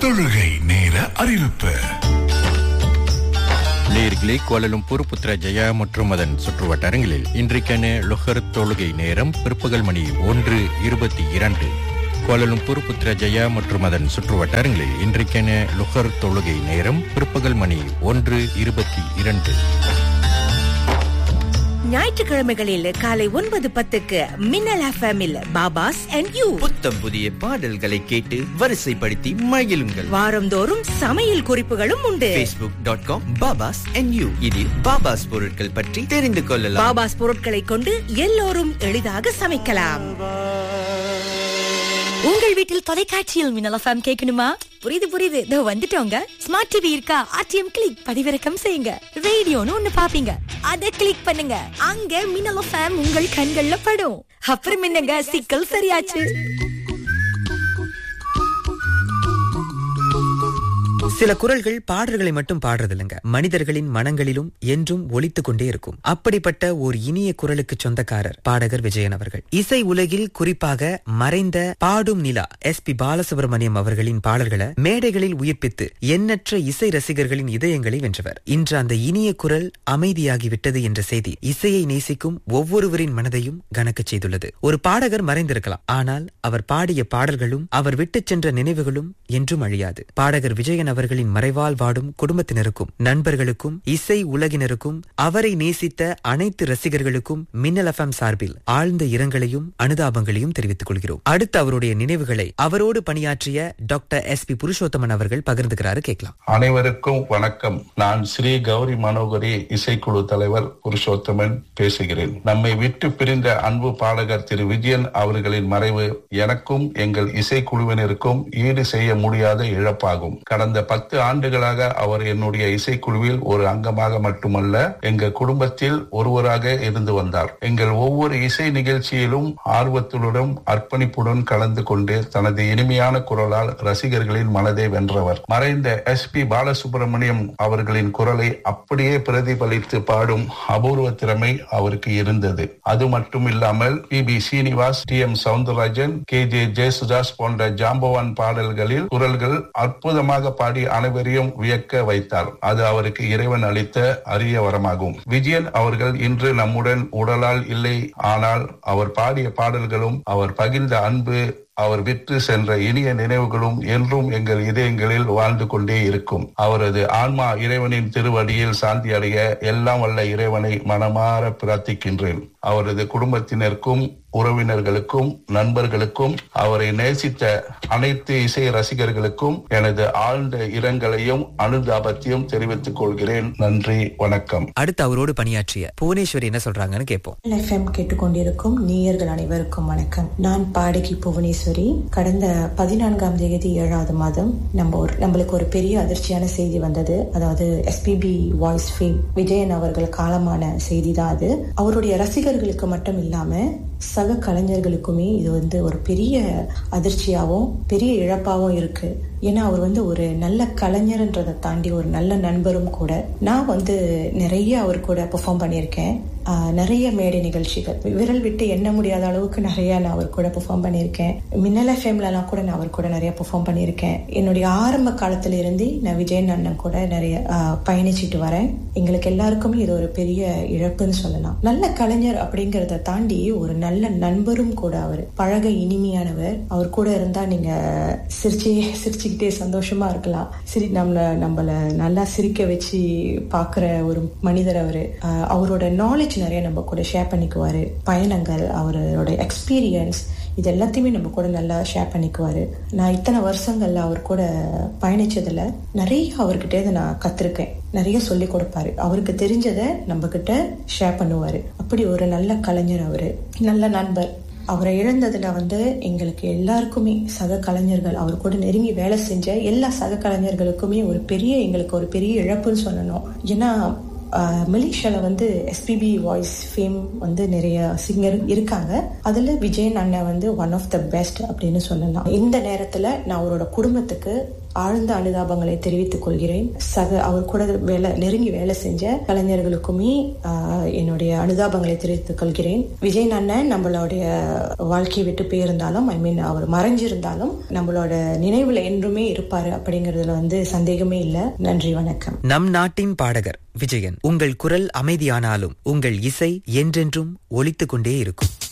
தொழுகை நேர அறிவிப்பு. நேயர்களே, கோலாலம்பூர், புத்ராஜயா மற்றும் அதன் சுற்றுவட்டாரங்களில் இன்றைக்கான லுஹர் தொழுகை நேரம் பிற்பகல் மணி 1:22. கோலாலம்பூர், புத்ராஜயா மற்றும் அதன் சுற்றுவட்டாரங்களில் இன்றைக்கான லுஹர் தொழுகை நேரம் பிற்பகல் மணி 1:22. ஞாயிற்றுக்கிழமைகளில் காலை 9:10 மின்னல் எஃப்எம்மில் பாபாஸ் அண்ட் யூ புத்தம் புதிய பாடல்களை கேட்டு வரிசைப்படுத்தி மகிழுங்கள். வாரந்தோறும் சமையல் குறிப்புகளும் உண்டு. facebook.com பாபாஸ் அண்ட் யூ இதில் பாபாஸ் பொருட்கள் பற்றி தெரிந்து கொள்ளலாம். பாபாஸ் பொருட்களை கொண்டு எல்லோரும் எளிதாக சமைக்கலாம். உங்கள் வீட்டில் தொலைக்காட்சியில் மின்னல் எஃப்எம் கேட்கணுமா? புரியுது, இதோ வந்துட்டோங்க. ஸ்மார்ட் டிவி இருக்கா? ஆர்டிஎம் கிளிக் பதிவிறக்கம் செய்யுங்க. ரேடியோன்னு ஒண்ணு பாப்பீங்க, அதை கிளிக் பண்ணுங்க. அங்க மின்னல் எஃப்எம் உங்கள் கண்கள்ல படும். அப்புறம் என்னங்க, சிக்கல் சரியாச்சு. சில குரல்கள் பாடல்களை மட்டும் பாடுறதில்லைங்க, மனிதர்களின் மனங்களிலும் என்றும் ஒலித்துக் கொண்டே இருக்கும். அப்படிப்பட்ட ஒரு இனிய குரலுக்கு சொந்தக்காரர் பாடகர் விஜயன் அவர்கள். இசை உலகில் குறிப்பாக மறைந்த பாடும் நிலா SP பாலசுப்ரமணியம் அவர்களின் பாடல்களை மேடைகளில் உயிர்ப்பித்து எண்ணற்ற இசை ரசிகர்களின் இதயங்களை வென்றவர். இன்று அந்த இனிய குரல் அமைதியாகிவிட்டது என்ற செய்தி இசையை நேசிக்கும் ஒவ்வொருவரின் மனதையும் கனக்கச் செய்துள்ளது. ஒரு பாடகர் மறைந்திருக்கலாம், ஆனால் அவர் பாடிய பாடல்களும் அவர் விட்டுச் சென்ற நினைவுகளும் என்றும் அழியாது. பாடகர் விஜயன் அவர்களின் மறைவால் வாடும் குடும்பத்தினருக்கும் நண்பர்களுக்கும் இசை உலகினருக்கும் அவரை நேசித்த அனைத்து ரசிகர்களுக்கும் மின்னல் எஃப்எம் சார்பில் ஆழ்ந்த இரங்கலையும் அனுதாபங்களையும் தெரிவித்துக் கொள்கிறோம். அடுத்து அவருடைய நினைவுகளை அவரோடு பணியாற்றிய டாக்டர் SP புருஷோத்தமன் அவர்கள் பகிர்ந்துகிறாரு, கேட்கலாம். அனைவருக்கும் வணக்கம். நான் ஸ்ரீ கௌரி மனோகரி இசைக்குழு தலைவர் புருஷோத்தமன் பேசுகிறேன். நம்மை விட்டு பிரிந்த அன்பு பாடகர் திரு விஜயன் அவர்களின் மறைவு எனக்கும் எங்கள் இசைக்குழுவினருக்கும் ஈடு செய்ய முடியாத இழப்பாகும். கடந்த 10 ஆண்டுகளாக அவர் என்னுடைய இசைக்குழுவில் ஒரு அங்கமாக மட்டுமல்ல, எங்கள் குடும்பத்தில் ஒருவராக இருந்து வந்தார். எங்கள் ஒவ்வொரு இசை நிகழ்ச்சியிலும் ஆர்வத்துடன் அர்ப்பணிப்புடன் கலந்து கொண்டு தனது இனிமையான குரலால் ரசிகர்களின் மனதை வென்றவர். மறைந்த SP பாலசுப்ரமணியம் அவர்களின் குரலை அப்படியே பிரதிபலித்து பாடும் அபூர்வ திறமை அவருக்கு இருந்தது. அது மட்டும் இல்லாமல் PB Srinivas, TM Soundararajan, KJ Yesudas போன்ற ஜாம்பவான் பாடல்களில் குரல்கள் அற்புதமாக பாடி அனைவரையும் வியக்க வைத்தார். அது அவருக்கு இறைவன் அளித்த அரிய வரமாகும். விஜயன் அவர்கள் இன்று நம்முடன் உடலால் இல்லை, ஆனால் அவர் பாடிய பாடல்களும் அவர் பகிர்ந்த அன்பு, அவர் விற்று சென்ற இனிய நினைவுகளும் என்றும் எங்கள் இதயங்களில் வாழ்ந்து கொண்டே இருக்கும். அவரது ஆன்மா இறைவனின் திருவடியில் சாந்தி அடைய எல்லாம் வல்ல இறைவனை மனமாற பிரார்த்திக்கின்றேன். அவரது குடும்பத்தினருக்கும் உறவினர்களுக்கும் நண்பர்களுக்கும் அவரை நேசித்த அனைத்து இசை ரசிகர்களுக்கும் எனது ஆழ்ந்த இரங்கலையும் அனுதாபத்தையும் தெரிவித்துக் கொள்கிறேன். நன்றி, வணக்கம். அடுத்து அவரோடு பணியாற்றிய புவனேஸ்வரி என்ன சொல்றாங்கன்னு கேட்போம். FM கேட்டுக்கொண்டிருக்கும் நேயர்கள் அனைவருக்கும் வணக்கம். நான் பாடகி புவனேஸ்வரி. கடந்த 14ஆம் தேதி 7வது மாதம் நம்மளுக்கு ஒரு பெரிய அதிர்ச்சியான செய்தி வந்தது. அதாவது SPB வாய்ஸ் ஃபேம் விஜயன் அவர்கள் காலமான செய்தி தான் அது. அவருடைய ரசிகர்களுக்கு மட்டும் இல்லாம சக கலைஞர்களுக்குமே இது ஒரு பெரிய அதிர்ச்சியாகவும் பெரிய இழப்பாகவும் இருக்கு. ஏன்னா அவர் ஒரு நல்ல கலைஞர்ன்றதை தாண்டி ஒரு நல்ல நண்பரும் கூட. நான் நிறைய அவர் கூட பெர்ஃபார்ம் பண்ணியிருக்கேன். நிறைய மேடை நிகழ்ச்சிகள் விரல் விட்டு எண்ண முடியாத அளவுக்கு நிறைய நான் அவர் கூட பெர்ஃபார்ம் பண்ணியிருக்கேன். மின்னல் எஃப்எம்லாம் கூட நான் அவர் கூட நிறைய பெர்ஃபார்ம் பண்ணியிருக்கேன். என்னுடைய ஆரம்ப காலத்துல இருந்து நான் விஜயன் அண்ணன் கூட நிறைய பயணிச்சுட்டு வரேன். எங்களுக்கு எல்லாருக்குமே இது ஒரு பெரிய இழப்புன்னு சொல்லலாம். நல்ல கலைஞர் அப்படிங்கறத தாண்டி ஒரு நல்ல நண்பரும் கூட. அவர் பழக இனிமையானவர். அவர் கூட இருந்தா நீங்க சிரிச்சுக்கிட்டே சந்தோஷமா இருக்கலாம். நம்மள நல்லா சிரிக்க வச்சு பாக்குற ஒரு மனிதர் அவரு. அவரோட நாலேஜ் நிறைய நம்ம கூட ஷேர் பண்ணிக்குவாரு. பயணங்கள், அவரோட எக்ஸ்பீரியன்ஸ், இது எல்லாத்தையுமே நம்ம கூட நல்லா ஷேர் பண்ணிக்குவாரு. நான் இத்தனை வருஷங்கள்ல அவர் கூட பயணிச்சதுல நிறைய அவர்கிட்ட நான் கத்திருக்கேன். நிறைய சொல்லி கொடுப்பாரு. அவருக்கு தெரிஞ்சதை நம்ம கிட்ட ஷேர் பண்ணுவாரு. அப்படி ஒரு நல்ல கலைஞர் அவரு, நல்ல நண்பர். அவரை இழந்ததுல எங்களுக்கு எல்லாருக்குமே சக கலைஞர்கள், அவர் கூட நெருங்கி வேலை செஞ்ச எல்லா சக கலைஞர்களுக்குமே எங்களுக்கு ஒரு பெரிய இழப்புன்னு சொல்லணும். ஏன்னா மலேசியால SPB வாய்ஸ் ஃபேம் நிறைய சிங்கர் இருக்காங்க. அதுல விஜயன் அண்ணா ஒன் ஆஃப் த பெஸ்ட் அப்படின்னு சொல்லலாம். இந்த நேரத்துல நான் அவரோட குடும்பத்துக்கு ஆழ்ந்த அனுதாபங்களை தெரிவித்துக் கொள்கிறேன். அவர் கூட நெருங்கி வேலை செஞ்ச கலைஞர்களுக்குமே என்னுடைய அனுதாபங்களை தெரிவித்துக் கொள்கிறேன். விஜய் அண்ணன் நம்மளுடைய வாழ்க்கையை விட்டு போயிருந்தாலும் அவர் மறைஞ்சிருந்தாலும் நம்மளோட நினைவுல என்றுமே இருப்பாரு அப்படிங்கறதுல சந்தேகமே இல்ல. நன்றி, வணக்கம். நம் நாட்டின் பாடகர் விஜயன், உங்கள் குரல் அமைதியானாலும் உங்கள் இசை என்றென்றும் ஒலித்துக் கொண்டே இருக்கும்.